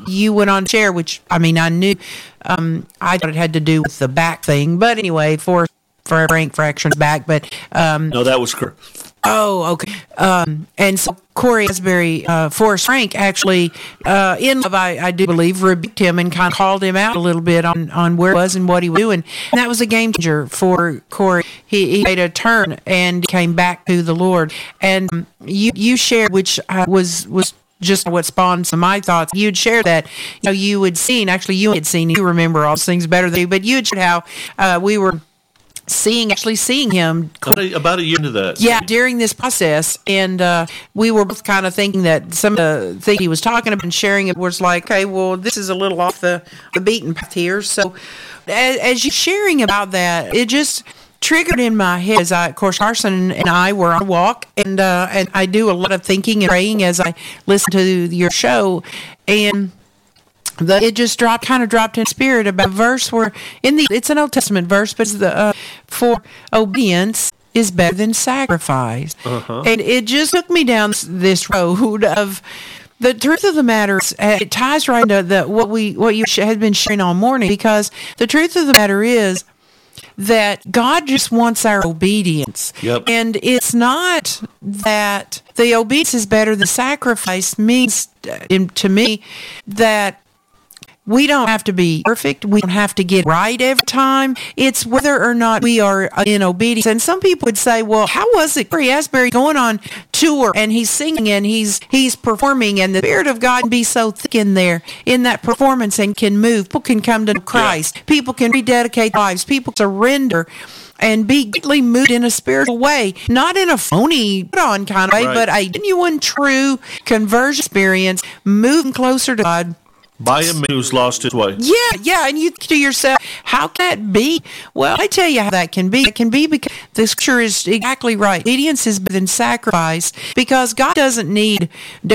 you went on to share, which, I mean, I knew, I thought it had to do with the back thing. But anyway, for Frank fractured back. But no, that was correct. Oh, okay. And so Cory Asbury, Forrest Frank, actually, in love, I do believe, rebuked him and kind of called him out a little bit on where he was and what he was doing. And that was a game changer for Cory. He made a turn and came back to the Lord. And you shared, which was just what spawned some of my thoughts. You'd shared that, you had seen, actually you had seen, you remember all those things better than you, but you had shared how we were seeing him about a year into that. Yeah, during this process, and we were both kind of thinking that some of the things he was talking about and sharing it was like, okay, well, this is a little off the beaten path here. So, as you sharing about that, it just triggered in my head. As of course, Carson and I were on a walk, and I do a lot of thinking and praying as I listen to your show, and it just kind of dropped in spirit about a verse where it's an Old Testament verse, but it's for obedience is better than sacrifice. And it just took me down this road of the truth of the matter. It ties right into what you had been sharing all morning, because the truth of the matter is that God just wants our obedience. Yep. And it's not that the obedience is better than sacrifice means, to me, that we don't have to be perfect. We don't have to get right every time. It's whether or not we are in obedience. And some people would say, well, how was it Cory Asbury going on tour and he's singing and he's performing and the Spirit of God can be so thick in there in that performance and can move. People can come to Christ. Yeah. People can rededicate lives. People surrender and be greatly moved in a spiritual way, not in a phony put-on kind of way, but a genuine, true conversion experience, moving closer to God. By a man who's lost his way. Yeah, and you think to yourself, how can that be? Well, I tell you how that can be. It can be because the scripture is exactly right. Obedience is better than sacrifice, because God doesn't need me.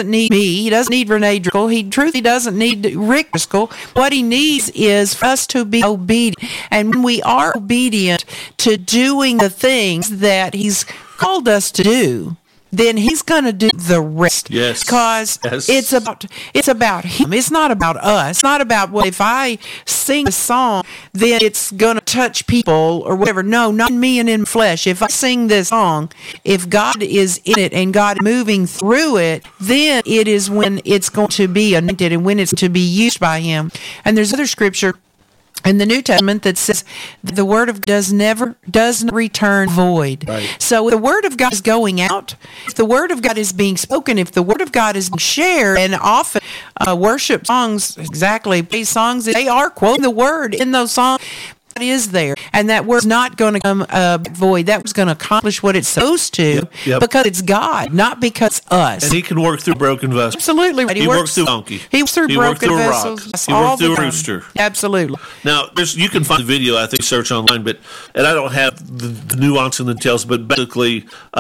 He doesn't need Renee Driscoll. He truly doesn't need Rick Driscoll. What he needs is for us to be obedient. And when we are obedient to doing the things that he's called us to do, then he's going to do the rest. Yes. Because it's about him. It's not about us. It's not about, well, if I sing a song, then it's going to touch people or whatever. No, not in me and in flesh. If I sing this song, if God is in it and God moving through it, then it is when it's going to be anointed and when it's to be used by him. And there's other scripture in the New Testament that says the word of God doesn't return void. Right. So if the word of God is going out, if the word of God is being spoken, if the word of God is being shared, and often worship songs, praise songs, they are quoting the word in those songs. Is there, and that word's not going to come void. That was going to accomplish what it's supposed to, because it's God, not because us. And he can work through broken vessels. Absolutely, he works through a donkey. He works through broken vessels. He worked through a rooster. Absolutely. Now, you can find the video, I think, search online, and I don't have the nuance and the details, but basically,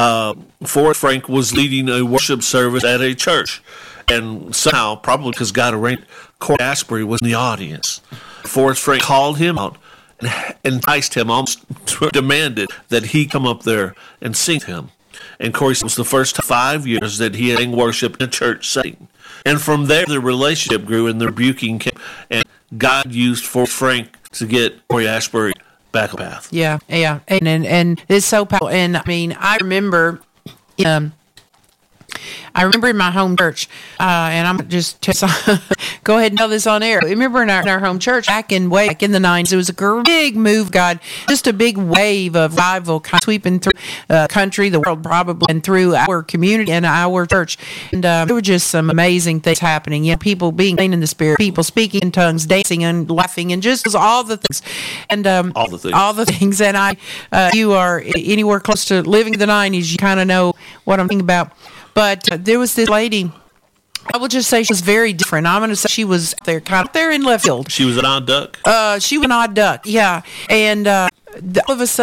Forrest Frank was leading a worship service at a church, and somehow, probably because God arranged, Cory Asbury was in the audience. Forrest Frank called him out, enticed him, almost demanded that he come up there and sing to him. And Cory said it was the first 5 years that he had worship in a church setting. And from there, the relationship grew and the rebuking came. And God used Forrest Frank to get Cory Asbury back on the path. Yeah. And it's so powerful. And I mean, I remember in my home church, and I'm just go ahead and tell this on air. I remember in our home church back in the 90s, it was a big move, God, just a big wave of revival kind of sweeping through country, the world probably, and through our community and our church. And there were just some amazing things happening. People being clean in the spirit, people speaking in tongues, dancing and laughing, and just all the things. And all the things. And you are anywhere close to living the 90s, you kind of know what I'm thinking about. But there was this lady, I will just say she was very different. I'm going to say she was kind of there in left field. She was an odd duck? She was an odd duck, yeah. And all of a sudden,